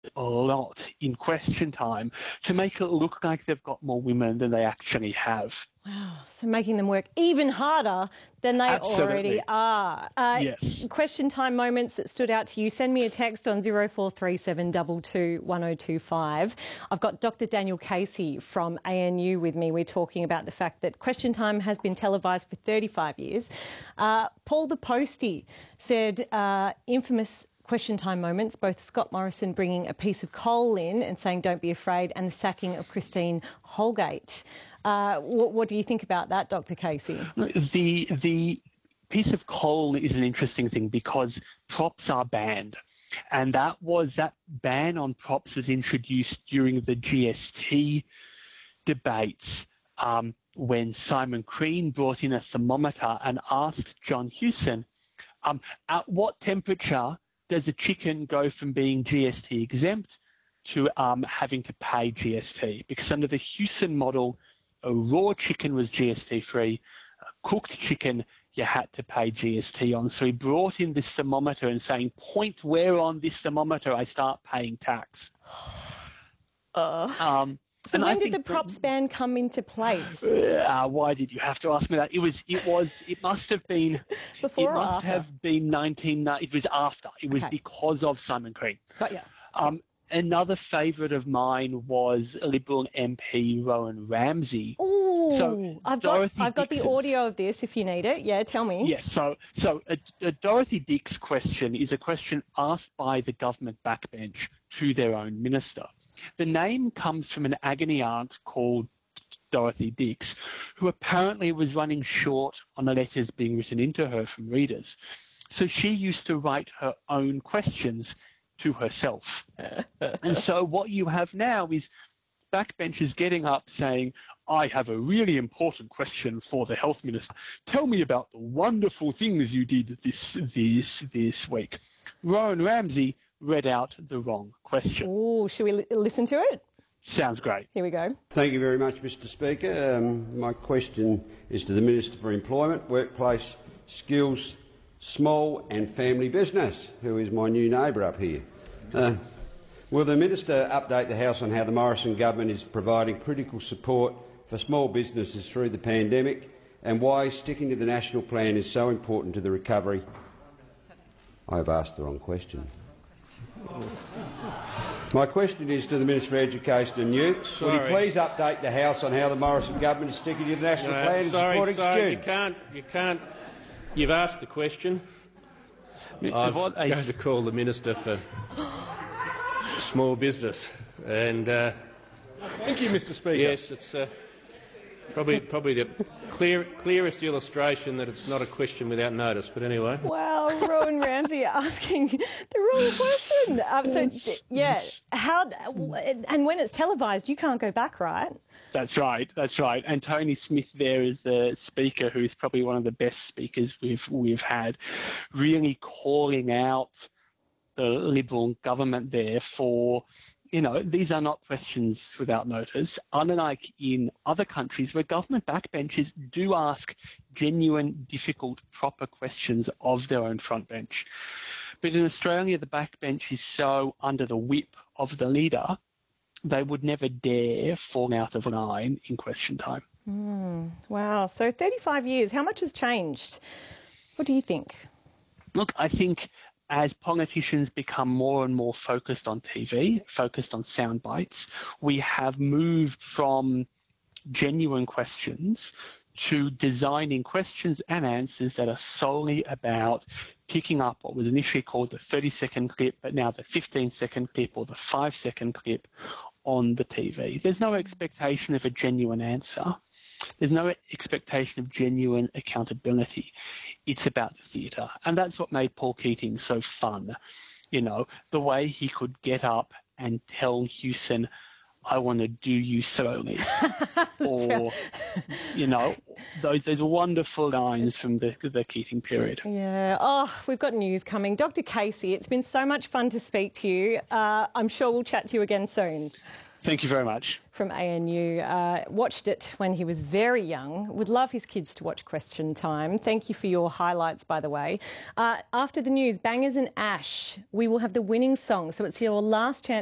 a lot in Question Time to make it look like they've got more women than they actually have. Wow, so making them work even harder than they already are. Yes. Question Time moments that stood out to you, send me a text on 0437 22 1025. I've got Dr Daniel Casey from ANU with me. We're talking about the fact that Question Time has been televised for 35 years. Paul the Postie said infamous Question Time moments, both Scott Morrison bringing a piece of coal in and saying don't be afraid, and the sacking of Christine Holgate. What do you think about that, Dr Casey? The piece of coal is an interesting thing because props are banned. And that ban on props was introduced during the GST debates when Simon Crean brought in a thermometer and asked John Hewson, at what temperature does a chicken go from being GST exempt to having to pay GST? Because under the Hewson model, a raw chicken was GST free, a cooked chicken you had to pay GST on. So he brought in this thermometer and saying, point where on this thermometer I start paying tax. So when did the props ban come into place? Why did you have to ask me that? It must have been before it or must after? have been 1990. It was after. It was because of Simon Crean. Got you. Another favourite of mine was Liberal MP Rowan Ramsey. Ooh, so I've got the audio of this if you need it. Yeah, tell me. Yes, so a Dorothy Dix question is a question asked by the government backbench to their own minister. The name comes from an agony aunt called Dorothy Dix, who apparently was running short on the letters being written into her from readers. So she used to write her own questions to herself. And so what you have now is backbenchers getting up saying, I have a really important question for the health minister. Tell me about the wonderful things you did this week. Rowan Ramsey read out the wrong question. Oh, should we listen to it? Sounds great. Here we go. Thank you very much, Mr Speaker. My question is to the Minister for Employment, Workplace, Skills, Small and Family Business, who is my new neighbour up here. Will the Minister update the House on how the Morrison government is providing critical support for small businesses through the pandemic, and why sticking to the national plan is so important to the recovery? I have asked the wrong question. My question is to the Minister for Education and Youth. Will you please update the House on how the Morrison government is sticking to the national plan and supporting students? You can't. You've asked the question. I'm going to call the Minister for Small Business. And thank you, Mr Speaker. Yes, it's probably the clearest illustration that it's not a question without notice. But anyway. Wow, Rowan Ramsey asking the wrong question. And when it's televised, you can't go back, right? That's right. And Tony Smith there is a speaker who's probably one of the best speakers we've had, really calling out the Liberal government there for, these are not questions without notice, unlike in other countries where government backbenchers do ask genuine, difficult, proper questions of their own frontbench. But in Australia, the backbench is so under the whip of the leader, they would never dare fall out of line in Question Time. Wow. So 35 years, how much has changed? What do you think? Look, I think as politicians become more and more focused on TV, focused on sound bites, we have moved from genuine questions to designing questions and answers that are solely about picking up what was initially called the 30-second clip, but now the 15-second clip or the 5-second clip on the TV. There's no expectation of a genuine answer. There's no expectation of genuine accountability. It's about the theatre. And that's what made Paul Keating so fun. The way he could get up and tell Hewson, I want to do you slowly. Or, those wonderful lines from the Keating period. Yeah. Oh, we've got news coming. Dr Casey, it's been so much fun to speak to you. I'm sure we'll chat to you again soon. Thank you very much. From ANU. Watched it when he was very young. Would love his kids to watch Question Time. Thank you for your highlights, by the way. After the news, Bangers and Ash, we will have the winning song. So it's your last chance